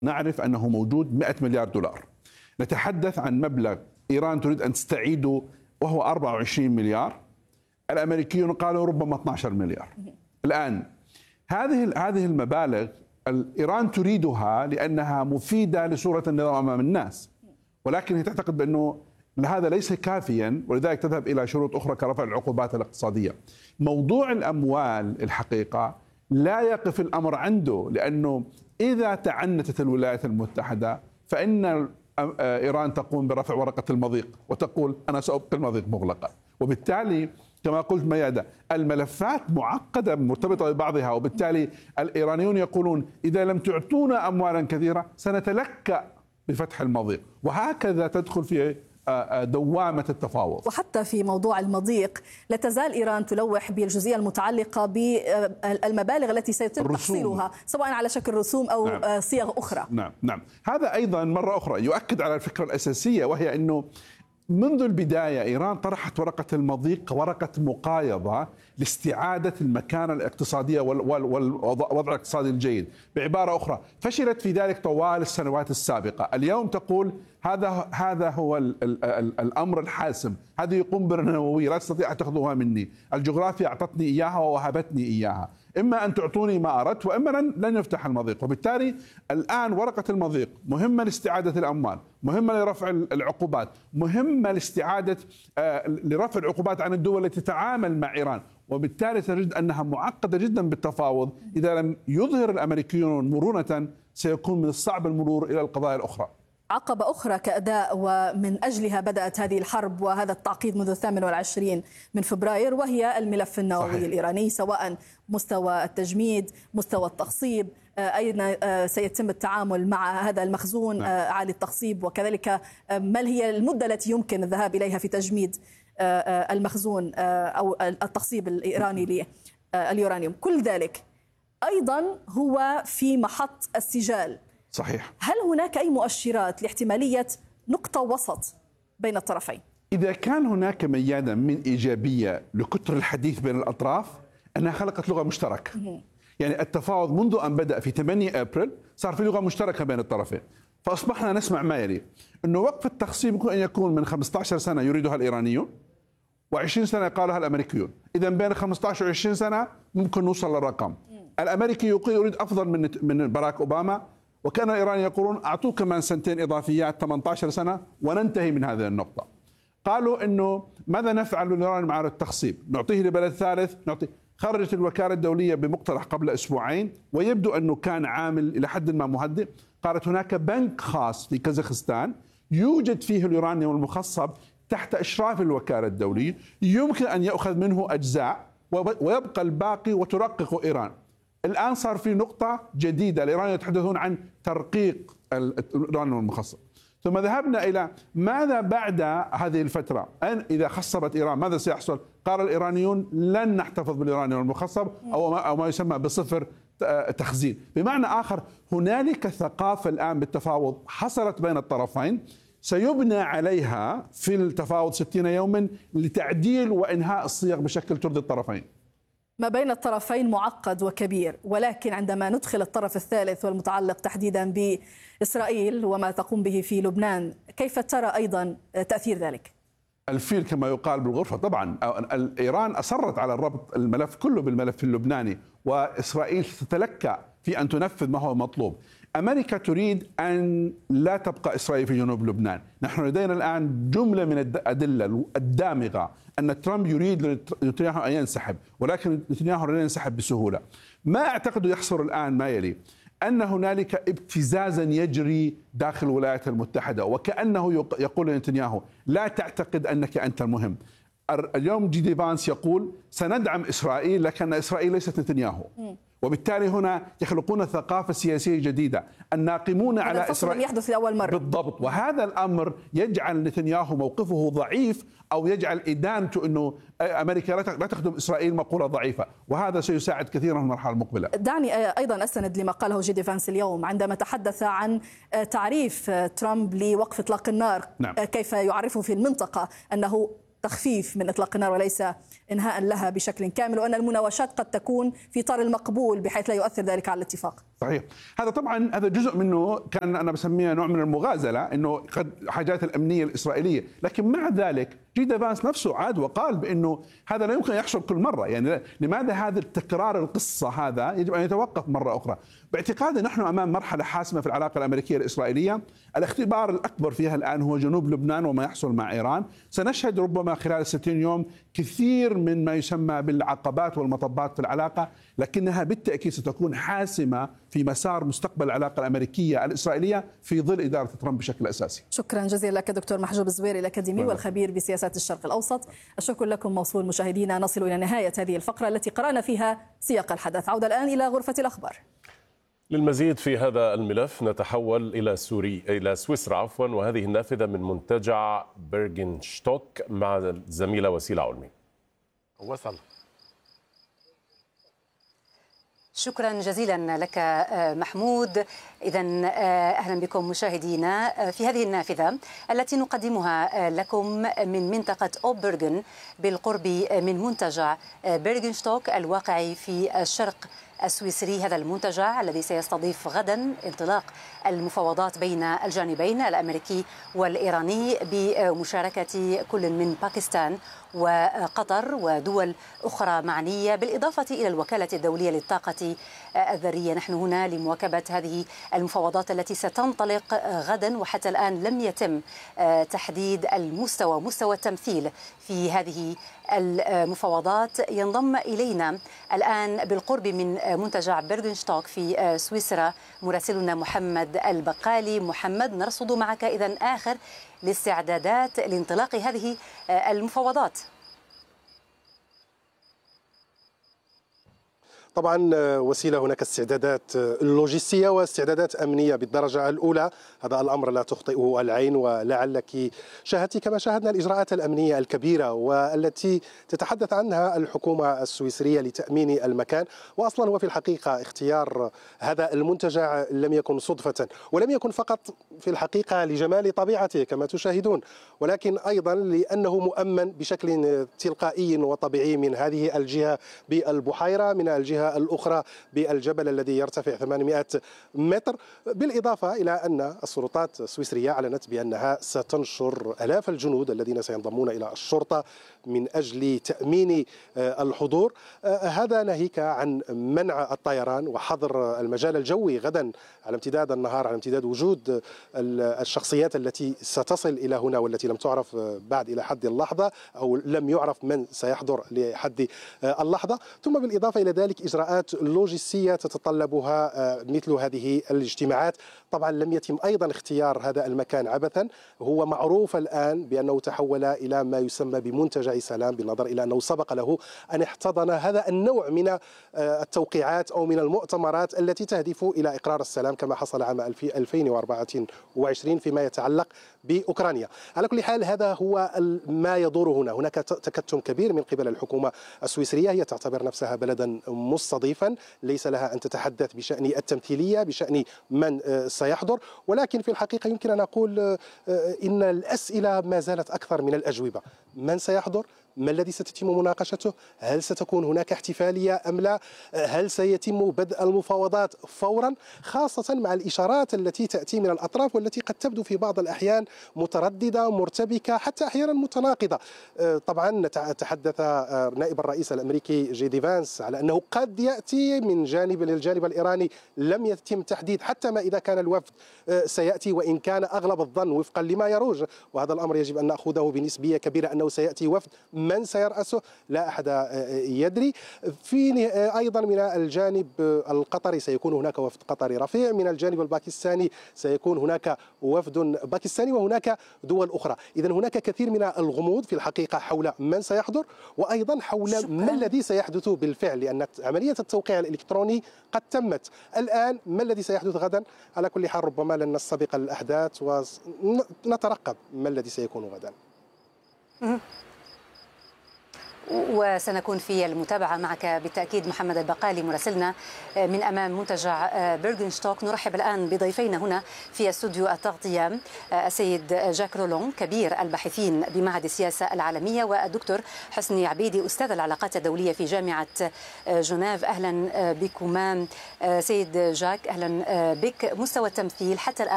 نعرف أنه موجود 100 مليار دولار. نتحدث عن مبلغ إيران تريد أن تستعيده وهو 24 مليار، الأمريكيون قالوا ربما 12 مليار. الآن هذه المبالغ إيران تريدها لأنها مفيدة لصورة النظام أمام الناس، ولكن هي تعتقد بأنه هذا ليس كافيا، ولذلك تذهب إلى شروط أخرى كرفع العقوبات الاقتصادية. موضوع الأموال الحقيقة لا يقف الأمر عنده، لأنه إذا تعنتت الولايات المتحدة فإن إيران تقوم برفع ورقة المضيق وتقول أنا سأبقي المضيق مغلقة، وبالتالي كما قلت ميادة الملفات معقدة مرتبطة ببعضها، وبالتالي الإيرانيون يقولون إذا لم تعطونا أموالا كثيرة سنتلكأ بفتح المضيق، وهكذا تدخل في دوامة التفاوض. وحتى في موضوع المضيق لا تزال إيران تلوح بالجزئية المتعلقة بالمبالغ التي سيتم تحصيلها سواء على شكل رسوم أو صيغ أخرى. نعم. هذا أيضا مرة أخرى يؤكد على الفكرة الأساسية، وهي أنه منذ البداية إيران طرحت ورقة المضيق كورقة مقايضة لاستعادة المكانة الاقتصادية والوضع الاقتصادي الجيد. بعبارة أخرى فشلت في ذلك طوال السنوات السابقة. اليوم تقول هذا هو الأمر الحاسم، هذه قنبلة نووية لا تستطيع أن تأخذوها مني، الجغرافيا أعطتني إياها ووهبتني إياها، إما أن تعطوني ما أردت وإما لن يفتح المضيق. وبالتالي الآن ورقة المضيق مهمة لاستعادة الأموال، مهمة لرفع العقوبات، مهمة لرفع العقوبات عن الدول التي تتعامل مع إيران، وبالتالي تجد أنها معقدة جدا بالتفاوض. إذا لم يظهر الأمريكيون مرونة سيكون من الصعب المرور إلى القضايا الأخرى. عقبة أخرى كأداء ومن أجلها بدأت هذه الحرب وهذا التعقيد منذ 28 من فبراير، وهي الملف النووي صحيح. الإيراني، سواء مستوى التجميد، مستوى التخصيب، أين سيتم التعامل مع هذا المخزون عالي التخصيب، وكذلك ما هي المدة التي يمكن الذهاب إليها في تجميد المخزون أو التخصيب الإيراني لليورانيوم. كل ذلك أيضا هو في محط السجال. صحيح. هل هناك أي مؤشرات لاحتمالية نقطة وسط بين الطرفين؟ إذا كان هناك ميادة من إيجابية لكثر الحديث بين الأطراف أنها خلقت لغة مشتركة. يعني التفاوض منذ أن بدأ في 8 أبريل صار في لغة مشتركة بين الطرفين، فأصبحنا نسمع ما يلي: أنه وقف التخصيب يمكن أن يكون من 15 سنة يريدها الإيرانيون و20 سنة قالها الأمريكيون، إذا بين 15 و20 سنة ممكن نوصل للرقم. الأمريكي يريد أفضل من باراك أوباما، وكان الإيران يقولون أعطوه كمان سنتين إضافيات 18 سنة وننتهي من هذه النقطة. قالوا إنه ماذا نفعل للإيران مع التخصيب؟ نعطيه لبلد ثالث؟ خرجت الوكالة الدولية بمقترح قبل أسبوعين ويبدو أنه كان عامل إلى حد ما مهدئ. قالت هناك بنك خاص في كازاخستان يوجد فيه اليورانيوم المخصب تحت إشراف الوكالة الدولية، يمكن أن يأخذ منه أجزاء ويبقى الباقي وترقق إيران. الآن صار في نقطة جديدة، الإيرانيين يتحدثون عن ترقيق اليورانيوم المخصب. ثم ذهبنا إلى ماذا بعد هذه الفترة، إذا خصبت إيران ماذا سيحصل؟ قال الإيرانيون لن نحتفظ باليورانيوم المخصب أو ما يسمى بصفر تخزين. بمعنى آخر هنالك ثقافة الآن بالتفاوض حصلت بين الطرفين سيبنى عليها في التفاوض 60 يوما لتعديل وإنهاء الصيغ بشكل ترضي الطرفين. ما بين الطرفين معقد وكبير، ولكن عندما ندخل الطرف الثالث والمتعلق تحديدا بإسرائيل وما تقوم به في لبنان، كيف ترى أيضا تأثير ذلك؟ الفيل كما يقال بالغرفة. طبعا إيران أصرت على الربط الملف كله بالملف اللبناني، وإسرائيل تتلكأ في أن تنفذ ما هو مطلوب. أمريكا تريد أن لا تبقى إسرائيل في جنوب لبنان. نحن لدينا الآن جملة من الأدلة الدامغة أن ترامب يريد نتنياهو أن ينسحب، ولكن نتنياهو لن ينسحب بسهولة. ما أعتقد يحصل الآن ما يلي: أن هنالك ابتزازا يجري داخل الولايات المتحدة، وكأنه يقول لنتنياهو لا تعتقد أنك أنت المهم. اليوم جي فانس يقول سندعم إسرائيل لكن إسرائيل ليست نتنياهو، وبالتالي هنا يخلقون ثقافة سياسية جديدة. الناقمون على إسرائيل يحدث لأول مرة بالضبط، وهذا الأمر يجعل نتنياهو موقفه ضعيف أو يجعل إدانته أنه أمريكا لا تخدم إسرائيل مقولة ضعيفة، وهذا سيساعد كثيرا في المرحلة المقبلة. دعني أيضا أستند لما قاله جي فانس اليوم عندما تحدث عن تعريف ترامب لوقف إطلاق النار. نعم. كيف يعرفه في المنطقة أنه تخفيف من إطلاق النار وليس إنهاء لها بشكل كامل، وأن المناوشات قد تكون في إطار المقبول بحيث لا يؤثر ذلك على الاتفاق. صحيح. هذا طبعا هذا جزء منه كان أنا بسميه نوع من المغازلة، إنه قد حاجات الأمنية الإسرائيلية، لكن مع ذلك جي فانس نفسه عاد وقال بأنه هذا لا يمكن يحصل كل مرة. يعني لماذا هذا التكرار القصة هذا يجب أن يتوقف مرة أخرى. باعتقادي نحن أمام مرحلة حاسمة في العلاقة الأمريكية الإسرائيلية. الاختبار الأكبر فيها الآن هو جنوب لبنان وما يحصل مع إيران. سنشهد ربما خلال 60 يوم كثير من ما يسمى بالعقبات والمطبات في العلاقة، لكنها بالتأكيد ستكون حاسمة في مسار مستقبل العلاقة الأمريكية الإسرائيلية في ظل إدارة ترامب بشكل أساسي. شكرا جزيلا لك دكتور محجوب الزويري، الأكاديمي والخبير بسياسات الشرق الأوسط. الشكر لكم موصول. مشاهدينا، نصل إلى نهاية هذه الفقرة التي قرأنا فيها سياق الحدث. عودة الآن إلى غرفة الأخبار. للمزيد في هذا الملف نتحول إلى سويسرا وهذه النافذة من منتجع بيرغنشتوك مع الزميلة وسيلة علمي. وصل. شكرا جزيلا لك محمود. إذا أهلا بكم مشاهدينا في هذه النافذة التي نقدمها لكم من منطقة أوبرغن بالقرب من منتجع بيرغنشتوك الواقع في الشرق السويسري. هذا المنتجع الذي سيستضيف غدا انطلاق المفاوضات بين الجانبين الأمريكي والإيراني بمشاركة كل من باكستان وقطر ودول أخرى معنية، بالإضافة إلى الوكالة الدولية للطاقة الذرية. نحن هنا لمواكبة هذه المفاوضات التي ستنطلق غدا، وحتى الآن لم يتم تحديد مستوى التمثيل في هذه المفاوضات. ينضم إلينا الآن بالقرب من منتجع بيرغنشتوك في سويسرا مراسلنا محمد البقالي. محمد، نرصد معك إذن آخر الاستعدادات لانطلاق هذه المفاوضات. طبعا وسيلة، هناك استعدادات لوجستية واستعدادات أمنية بالدرجة الأولى. هذا الأمر لا تخطئه العين، ولعلك شاهدت كما شاهدنا الإجراءات الأمنية الكبيرة والتي تتحدث عنها الحكومة السويسرية لتأمين المكان. وأصلا هو في الحقيقة اختيار هذا المنتجع لم يكن صدفة، ولم يكن فقط في الحقيقة لجمال طبيعته كما تشاهدون، ولكن أيضا لأنه مؤمن بشكل تلقائي وطبيعي من هذه الجهة بالبحيرة، من الجهة الأخرى بالجبل الذي يرتفع 800 متر. بالإضافة إلى أن السلطات السويسرية أعلنت بأنها ستنشر آلاف الجنود الذين سينضمون إلى الشرطة من أجل تأمين الحضور. هذا ناهيك عن منع الطيران وحظر المجال الجوي غدا على امتداد النهار، على امتداد وجود الشخصيات التي ستصل إلى هنا والتي لم تعرف بعد إلى حد اللحظة، أو لم يعرف من سيحضر لحد اللحظة. ثم بالإضافة إلى ذلك إجراءات لوجستية تتطلبها مثل هذه الاجتماعات. طبعا لم يتم أيضا اختيار هذا المكان عبثا، هو معروف الآن بأنه تحول إلى ما يسمى بمنتجع سلام، بالنظر إلى أنه سبق له أن احتضن هذا النوع من التوقيعات أو من المؤتمرات التي تهدف إلى إقرار السلام كما حصل عام 2024 فيما يتعلق بأوكرانيا. على كل حال هذا هو ما يدور هنا. هناك تكتم كبير من قبل الحكومة السويسرية، هي تعتبر نفسها بلدا مستضيفا، ليس لها أن تتحدث بشأن التمثيلية، بشأن من سيحضر، ولكن في الحقيقة يمكن أن أقول إن الأسئلة ما زالت أكثر من الأجوبة. من سيحضر؟ ما الذي ستتم مناقشته؟ هل ستكون هناك احتفالية أم لا؟ هل سيتم بدء المفاوضات فورا؟ خاصة مع الإشارات التي تأتي من الأطراف والتي قد تبدو في بعض الأحيان مترددة، مرتبكة، حتى أحيانا متناقضة. طبعا تحدث نائب الرئيس الأمريكي جي دي فانس على أنه قد يأتي من جانب للجانب الإيراني. لم يتم تحديد حتى ما إذا كان الوفد سيأتي، وإن كان أغلب الظن وفقا لما يروج، وهذا الأمر يجب أن نأخذه بنسبية كبيرة، أنه سيأتي وفد. من سيرأسه لا أحد يدري. في أيضا من الجانب القطري سيكون هناك وفد قطري رفيع، من الجانب الباكستاني سيكون هناك وفد باكستاني، وهناك دول أخرى. إذن هناك كثير من الغموض في الحقيقة حول من سيحضر، وأيضا حول ما الذي سيحدث بالفعل، لأن عملية التوقيع الإلكتروني قد تمت. الآن ما الذي سيحدث غدا؟ على كل حال ربما لن نستبق الأحداث ونترقب ما الذي سيكون غدا. وسنكون في المتابعة معك بالتأكيد محمد البقالي مراسلنا من أمام منتجع بيرغنشتوك. نرحب الآن بضيفينا هنا في استوديو التغطية السيد جاك رولون كبير الباحثين بمعهد السياسة العالمية، والدكتور حسني عبيدي أستاذ العلاقات الدولية في جامعة جنيف. أهلا بكما سيد جاك، أهلا بك. مستوى التمثيل حتى الآن